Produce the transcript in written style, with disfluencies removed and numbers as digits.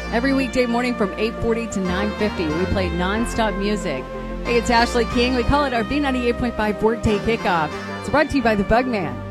Every weekday morning from 8:40 to 9:50, we play nonstop music. Hey, it's Ashley King. We call it our B98.5 Workday Kickoff. It's brought to you by the Bugman.